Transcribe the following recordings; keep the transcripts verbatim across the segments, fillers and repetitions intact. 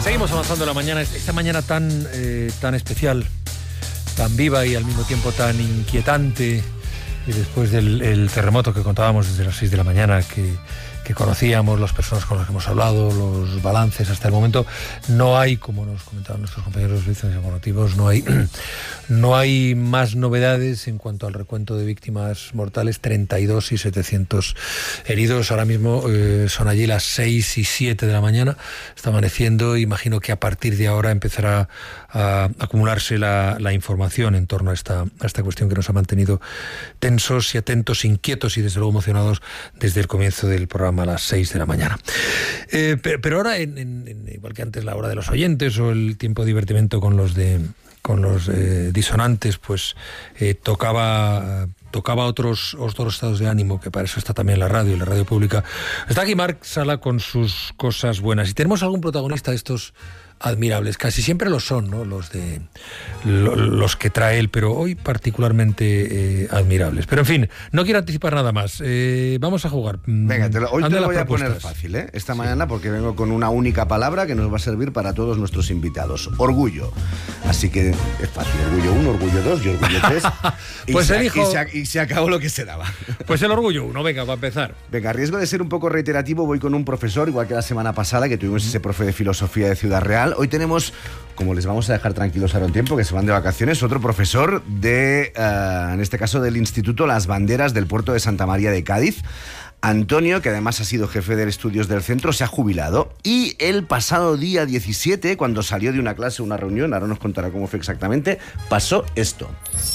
Seguimos avanzando la mañana, esta mañana tan, eh, tan especial, tan viva y al mismo tiempo tan inquietante, y después del el terremoto que contábamos desde las seis de la mañana, que, que conocíamos, las personas con las que hemos hablado, los balances hasta el momento, no hay, como nos comentaban nuestros compañeros informativos, no hay, no hay más novedades en cuanto al recuento de víctimas mortales, treinta y dos y setecientos heridos. Ahora mismo eh, son allí las seis y siete de la mañana, está amaneciendo, imagino que a partir de ahora empezará a acumularse la, la información en torno a esta, a esta cuestión que nos ha mantenido tensos y atentos, inquietos y desde luego emocionados desde el comienzo del programa a las seis de la mañana. Eh, pero, pero ahora, en, en, en, igual que antes la hora de los oyentes o el tiempo de divertimento con los de con los eh, disonantes, pues eh, tocaba tocaba otros, otros estados de ánimo, que para eso está también la radio, la radio pública. Está aquí Marc Sala con sus cosas buenas. Y tenemos algún protagonista de estos admirables, casi siempre lo son, ¿no? Los de lo, los que trae él, pero hoy particularmente eh, admirables. Pero en fin, no quiero anticipar nada más. Eh, vamos a jugar. Venga, te lo, hoy Ande te lo voy propuestas. a poner fácil, ¿eh? Esta sí. mañana, porque vengo con una única palabra que nos va a servir para todos nuestros invitados. Orgullo. Así que es fácil. Orgullo uno, orgullo dos y orgullo tres. Pues y, elijo... se, y, se, y se acabó lo que se daba. Pues el orgullo uno, venga, va a empezar. Venga, a riesgo de ser un poco reiterativo, voy con un profesor, igual que la semana pasada, que tuvimos ese profe de filosofía de Ciudad Real. Hoy tenemos, como les vamos a dejar tranquilos ahora un tiempo, que se van de vacaciones, otro profesor de, uh, en este caso, del Instituto Las Banderas del Puerto de Santa María de Cádiz. Antonio, que además ha sido jefe de estudios del centro, se ha jubilado. Y el pasado día diecisiete, cuando salió de una clase, una reunión, ahora nos contará cómo fue exactamente, pasó esto.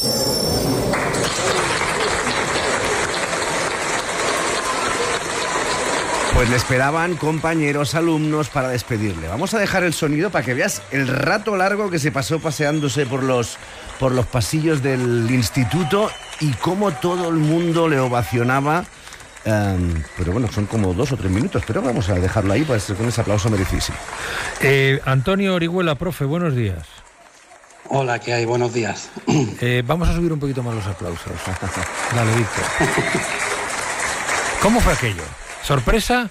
Pues le esperaban compañeros, alumnos para despedirle. Vamos a dejar el sonido para que veas el rato largo que se pasó paseándose por los, por los pasillos del instituto y cómo todo el mundo le ovacionaba. Um, pero bueno, son como dos o tres minutos, pero vamos a dejarlo ahí pues, con ese aplauso merecidísimo. Eh, Antonio Orihuela, profe, buenos días. Hola, ¿qué hay? Buenos días. Eh, vamos a subir un poquito más los aplausos. Dale, Víctor. ¿Cómo fue aquello? ¿Sorpresa?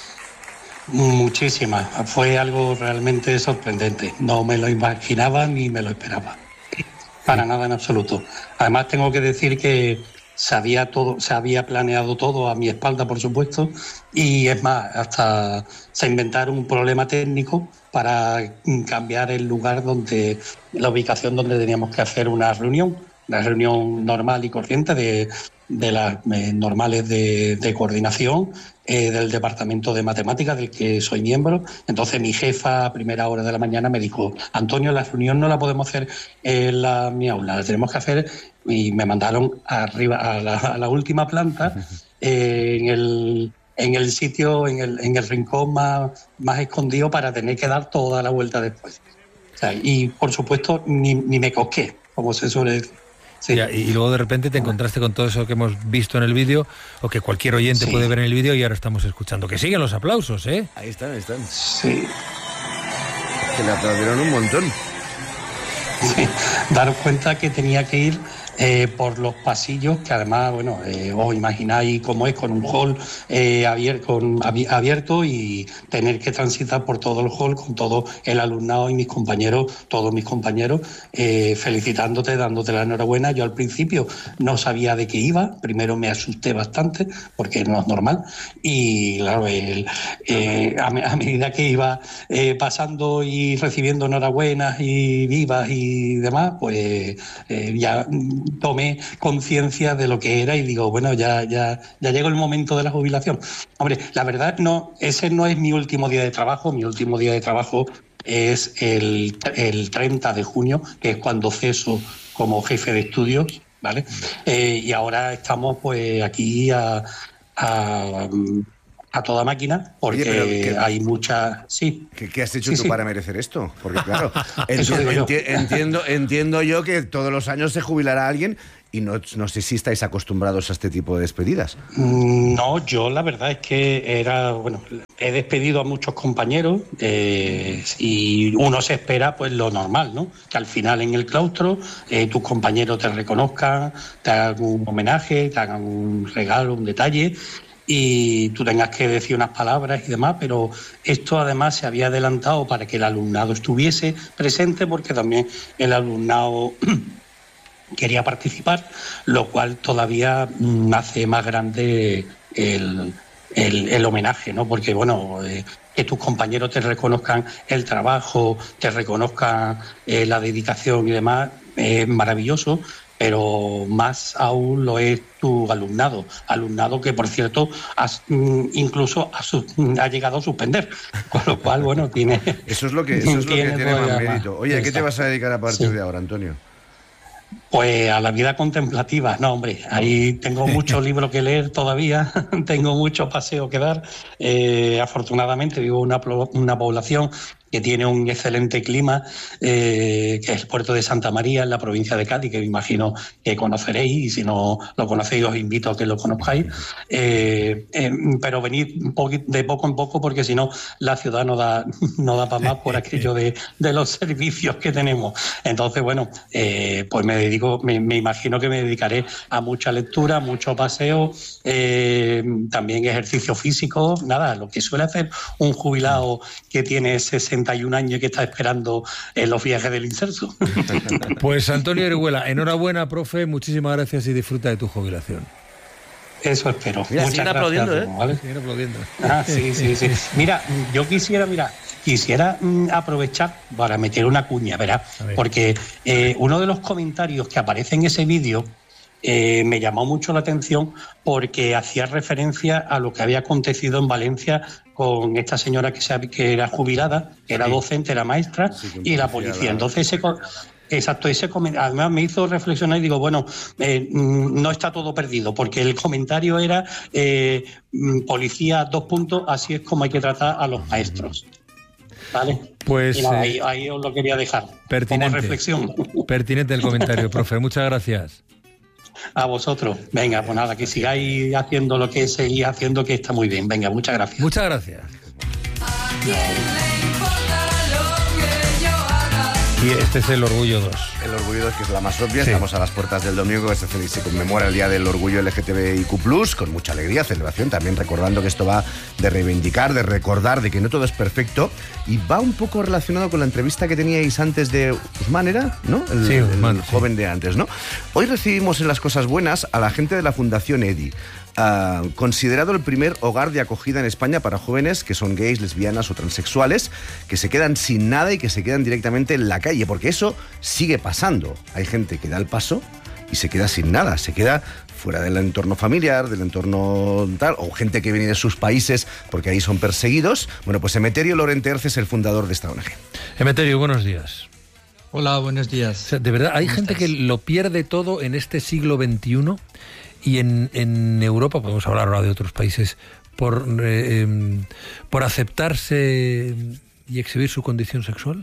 Muchísima. Fue algo realmente sorprendente. No me lo imaginaba ni me lo esperaba. Para sí. nada en absoluto. Además tengo que decir que se había, todo, se había planeado todo a mi espalda, por supuesto, y es más, hasta se inventaron un problema técnico para cambiar el lugar donde, la ubicación donde teníamos que hacer una reunión, una reunión normal y corriente de, de las eh, normales de, de coordinación eh, del departamento de matemáticas del que soy miembro. Entonces mi jefa a primera hora de la mañana me dijo: Antonio, la reunión no la podemos hacer en la, mi aula, la tenemos que hacer, y me mandaron arriba a la, a la última planta eh, en el en el sitio, en el, en el rincón más, más escondido, para tener que dar toda la vuelta después. O sea, y por supuesto ni, ni me cosqué, como se suele decir. Sí. Ya, y luego de repente te encontraste con todo eso que hemos visto en el vídeo, o que cualquier oyente sí. puede ver en el vídeo, y ahora estamos escuchando. Que siguen los aplausos, ¿eh? Ahí están, ahí están. Sí. Que le aplaudieron un montón. Sí. Daros cuenta que tenía que ir eh, por los pasillos, que además, bueno, eh, os imagináis cómo es, con un hall eh, abierto, con, abi- abierto y tener que transitar por todo el hall con todo el alumnado y mis compañeros, todos mis compañeros, eh, felicitándote, dándote la enhorabuena. Yo al principio no sabía de qué iba, primero me asusté bastante, porque no es normal, y claro, el, eh, a, a medida que iba eh, pasando y recibiendo enhorabuenas y vivas y demás, pues eh, ya tomé conciencia de lo que era y digo, bueno, ya, ya, ya llegó el momento de la jubilación. Hombre, la verdad, no, ese no es mi último día de trabajo. Mi último día de trabajo es el, el treinta de junio, que es cuando ceso como jefe de estudios, ¿vale? Eh, y ahora estamos pues aquí a, a, a toda máquina, porque Oye, ¿qué, hay mucha... Sí. ¿Qué, qué has hecho sí, tú sí. para merecer esto? Porque claro, enti- enti- entiendo, entiendo yo que todos los años se jubilará alguien y no, no sé si estáis acostumbrados a este tipo de despedidas. No, yo la verdad es que era, bueno, he despedido a muchos compañeros eh, y uno se espera pues lo normal, ¿no? Que al final en el claustro eh, tus compañeros te reconozcan, te hagan un homenaje, te hagan un regalo, un detalle. y tú tengas que decir unas palabras y demás, pero esto además se había adelantado para que el alumnado estuviese presente, porque también el alumnado quería participar, lo cual todavía mm, hace más grande el, el, el homenaje, ¿no? Porque, bueno, eh, que tus compañeros te reconozcan el trabajo, te reconozcan eh, la dedicación y demás, es maravilloso, pero más aún lo es tu alumnado, alumnado que, por cierto, has, incluso ha, ha llegado a suspender, con lo cual, bueno, tiene... Eso es lo que, eso es lo que tiene más mérito. Oye, ¿a qué te vas a dedicar a partir sí. de ahora, Antonio? Pues a la vida contemplativa, no, hombre, ahí tengo muchos libros que leer todavía, tengo mucho paseo que dar. Eh, afortunadamente vivo en una, una población que tiene un excelente clima, eh, que es el puerto de Santa María, en la provincia de Cádiz, que me imagino que conoceréis, y si no lo conocéis os invito a que lo conozcáis. Eh, eh, pero venid de poco en poco, porque si no la ciudad no da, no da para más por aquello de, de los servicios que tenemos. Entonces, bueno, eh, pues me dedico, me, me imagino que me dedicaré a mucha lectura, mucho paseo, eh, también ejercicio físico, nada, lo que suele hacer un jubilado que tiene sesenta y un años y que está esperando en los viajes del inserso. Pues Antonio Orihuela, enhorabuena, profe, muchísimas gracias y disfruta de tu jubilación. Eso espero. Mira, Muchas siguen gracias, aplaudiendo, ¿eh? ¿vale? Siguen aplaudiendo. Ah, sí, sí, sí. Mira, yo quisiera, mira, quisiera mm, aprovechar para meter una cuña, ¿verdad? Porque eh, uno de los comentarios que aparece en ese vídeo eh, me llamó mucho la atención, porque hacía referencia a lo que había acontecido en Valencia con esta señora que, se, que era jubilada, que era docente, era maestra, sí, y la policía. La... Entonces, ese, exacto, ese además me hizo reflexionar y digo, bueno, eh, no está todo perdido, porque el comentario era eh, policía, dos puntos, así es como hay que tratar a los maestros. ¿Vale? Pues nada, eh, ahí, ahí os lo quería dejar. Pertinente, como reflexión. Pertinente el comentario, profe. Muchas gracias. A vosotros. Venga, pues nada, que sigáis haciendo lo que seguís haciendo, que está muy bien. Venga, muchas gracias. Muchas gracias. Y este es el Orgullo dos. El Orgullo dos, que es la más obvia. Sí. Estamos a las puertas del domingo, que se, se conmemora el Día del Orgullo L G T B I Q plus, con mucha alegría, celebración, también recordando que esto va de reivindicar, de recordar, de que no todo es perfecto, y va un poco relacionado con la entrevista que teníais antes de Usman, ¿era? ¿No? El, sí, Usman, el joven sí. de antes, ¿no? Hoy recibimos en Las Cosas Buenas a la gente de la Fundación EDI. Uh, considerado el primer hogar de acogida en España para jóvenes que son gays, lesbianas o transexuales, que se quedan sin nada y que se quedan directamente en la calle, porque eso sigue pasando. Hay gente que da el paso y se queda sin nada, se queda fuera del entorno familiar, del entorno tal, o gente que viene de sus países porque ahí son perseguidos. Bueno, pues Emeterio Lorente Erce es el fundador de esta O N G. Emeterio, buenos días. Hola, buenos días. O sea, de verdad, hay gente estás? que lo pierde todo en este siglo veintiuno. Y en, en Europa, podemos hablar ahora de otros países, por, eh, eh, por aceptarse y exhibir su condición sexual.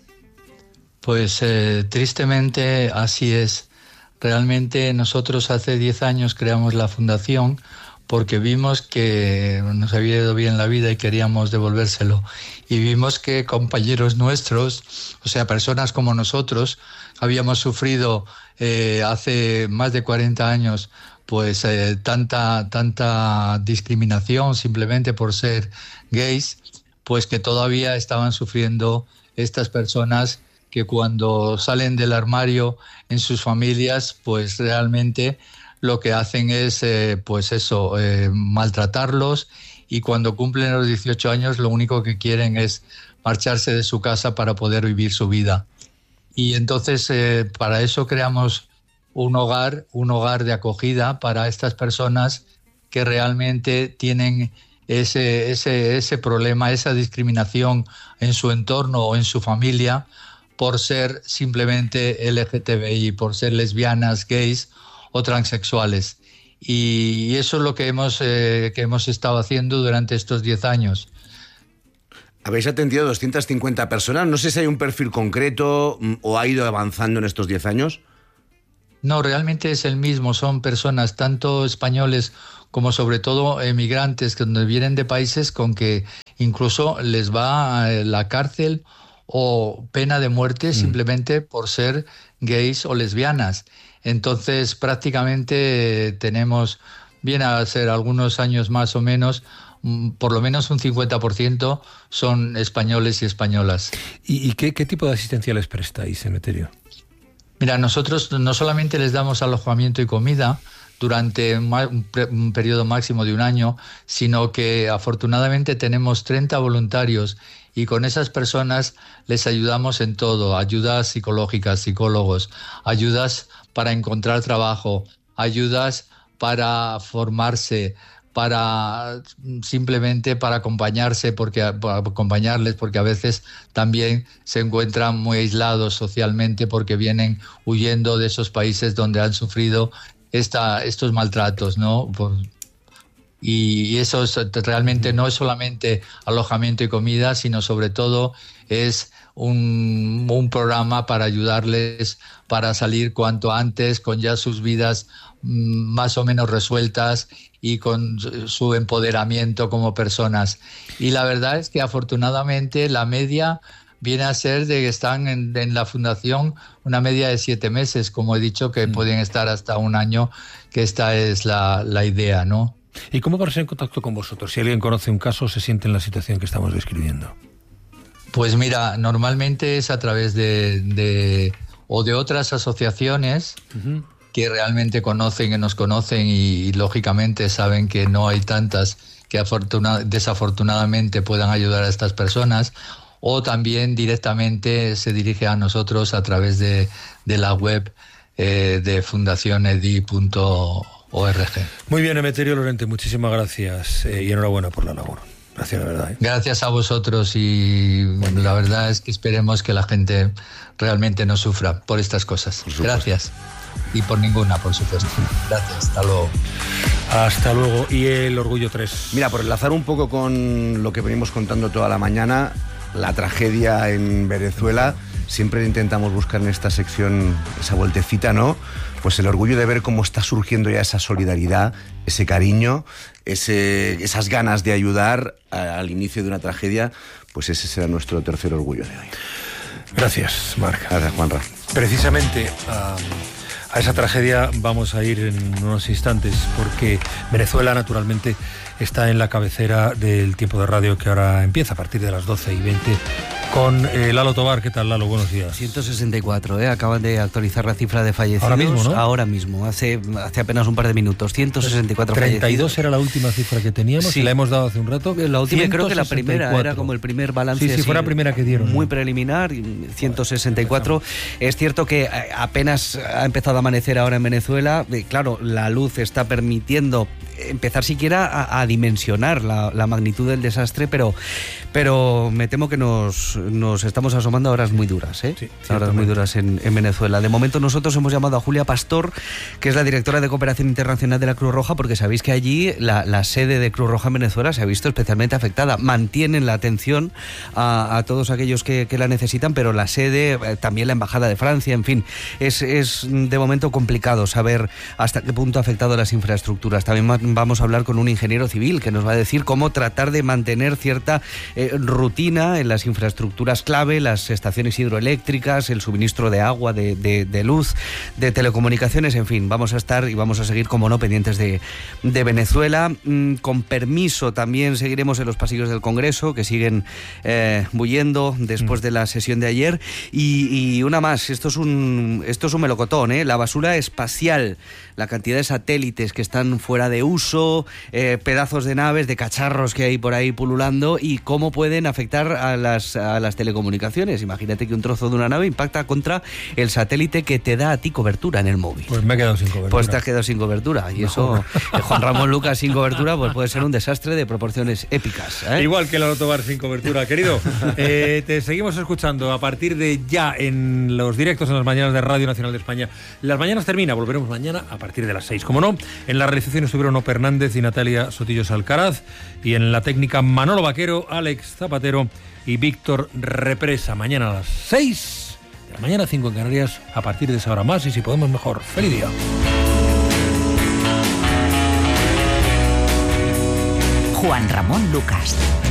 Pues eh, tristemente así es. Realmente nosotros hace diez años creamos la fundación porque vimos que nos había ido bien la vida y queríamos devolvérselo. Y vimos que compañeros nuestros, o sea, personas como nosotros, habíamos sufrido eh, hace más de cuarenta años pues eh, tanta tanta discriminación simplemente por ser gays, pues que todavía estaban sufriendo estas personas que cuando salen del armario en sus familias, pues realmente lo que hacen es eh, pues eso, eh, maltratarlos, y cuando cumplen los dieciocho años lo único que quieren es marcharse de su casa para poder vivir su vida. Y entonces eh, para eso creamos un hogar, un hogar de acogida para estas personas que realmente tienen ese, ese, ese problema, esa discriminación en su entorno o en su familia por ser simplemente L G T B I, por ser lesbianas, gays o transexuales. Y eso es lo que hemos, eh, que hemos estado haciendo durante estos diez años. Habéis atendido a doscientas cincuenta personas. No sé si hay un perfil concreto o ha ido avanzando en estos diez años. No, realmente es el mismo. Son personas tanto españoles como sobre todo emigrantes que vienen de países con que incluso les va a la cárcel o pena de muerte mm. simplemente por ser gays o lesbianas. Entonces prácticamente tenemos viene a ser algunos años más o menos, por lo menos un cincuenta por ciento son españoles y españolas. ¿Y, y qué, qué tipo de asistencia les prestáis, Emeterio? Mira, nosotros no solamente les damos alojamiento y comida durante un, un periodo máximo de un año, sino que afortunadamente tenemos treinta voluntarios y con esas personas les ayudamos en todo, ayudas psicológicas, psicólogos, ayudas para encontrar trabajo, ayudas para formarse, para simplemente para acompañarse, porque para acompañarles, porque a veces también se encuentran muy aislados socialmente porque vienen huyendo de esos países donde han sufrido esta, estos maltratos, ¿no? Por, y eso es, realmente no es solamente alojamiento y comida, sino sobre todo es un, un programa para ayudarles para salir cuanto antes con ya sus vidas más o menos resueltas y con su empoderamiento como personas. Y la verdad es que afortunadamente la media viene a ser de que están en, en la fundación una media de siete meses, como he dicho, que mm. pueden estar hasta un año, que esta es la, la idea, ¿no? ¿Y cómo ponerse en contacto con vosotros? Si alguien conoce un caso, se siente en la situación que estamos describiendo. Pues mira, normalmente es a través de, de o de otras asociaciones uh-huh. que realmente conocen, que nos conocen y, y lógicamente saben que no hay tantas que afortuna- desafortunadamente puedan ayudar a estas personas, o también directamente se dirige a nosotros a través de, de la web eh, de fundación edi punto org. Muy bien, Emeterio Lorente, muchísimas gracias eh, y enhorabuena por la labor. Gracias, la verdad. ¿eh? Gracias a vosotros y la verdad es que esperemos que la gente realmente no sufra por estas cosas. Por gracias. Y por ninguna, por supuesto. Gracias, hasta luego. Hasta luego. ¿Y el Orgullo tres? Mira, por enlazar un poco con lo que venimos contando toda la mañana, la tragedia en Venezuela, siempre intentamos buscar en esta sección esa vueltecita, ¿no? Pues el orgullo de ver cómo está surgiendo ya esa solidaridad, ese cariño, ese, esas ganas de ayudar a, al inicio de una tragedia, pues ese será nuestro tercer orgullo de hoy. Gracias, Marc. Gracias, Juanra. Precisamente a, a esa tragedia vamos a ir en unos instantes, porque Venezuela, naturalmente, está en la cabecera del tiempo de radio que ahora empieza a partir de las doce y veinte con eh, Lalo Tobar. ¿Qué tal, Lalo? Buenos días. ciento sesenta y cuatro, ¿eh? Acaban de actualizar la cifra de fallecidos. Ahora mismo, ¿no? Ahora mismo, hace, hace apenas un par de minutos. ciento sesenta y cuatro fallecidos. treinta y dos era la última cifra que teníamos, sí. Y la hemos dado hace un rato. La última, creo que la primera, era como el primer balance. Sí, sí, fue la primera que dieron. Muy preliminar, ciento sesenta y cuatro. Es cierto que apenas ha empezado a amanecer ahora en Venezuela. Claro, la luz está permitiendo empezar siquiera a, a dimensionar la, la magnitud del desastre, pero, pero me temo que nos, nos estamos asomando a horas muy duras, ¿eh? Sí, horas muy duras en, en Venezuela. De momento nosotros hemos llamado a Julia Pastor, que es la directora de Cooperación Internacional de la Cruz Roja, porque sabéis que allí la, la sede de Cruz Roja en Venezuela se ha visto especialmente afectada. Mantienen la atención a, a todos aquellos que, que la necesitan, pero la sede, eh, también la Embajada de Francia, en fin, es, es de momento complicado saber hasta qué punto ha afectado las infraestructuras. También vamos a hablar con un ingeniero civil que nos va a decir cómo tratar de mantener cierta eh, rutina en las infraestructuras clave, las estaciones hidroeléctricas, el suministro de agua, de, de, de luz, de telecomunicaciones, en fin, vamos a estar y vamos a seguir, como no, pendientes de, de Venezuela. Mm, con permiso, también seguiremos en los pasillos del Congreso, que siguen eh, bulliendo después de la sesión de ayer. Y, y una más, esto es un, esto es un melocotón, ¿eh? La basura espacial, la cantidad de satélites que están fuera de uso, eh, pedazos de naves, de cacharros que hay por ahí pululando, y cómo pueden afectar a las, a las telecomunicaciones. Imagínate que un trozo de una nave impacta contra el satélite que te da a ti cobertura en el móvil. Pues me he quedado sin cobertura. Pues te has quedado sin cobertura. Y eso, eh, Juan Ramón Lucas sin cobertura, pues puede ser un desastre de proporciones épicas, ¿eh? Igual que Lalo Tobar sin cobertura. Querido, eh, te seguimos escuchando a partir de ya en los directos en las mañanas de Radio Nacional de España. Las mañanas termina, volveremos mañana a partir de las seis. Como no, en la realización estuvieron Ope Hernández y Natalia Sotillos Alcaraz, y en la técnica Manolo Vaquero, Alex Zapatero y Víctor Represa. Mañana a las seis de la mañana, cinco en Canarias, a partir de esa hora más, y si podemos mejor. ¡Feliz día! Juan Ramón Lucas.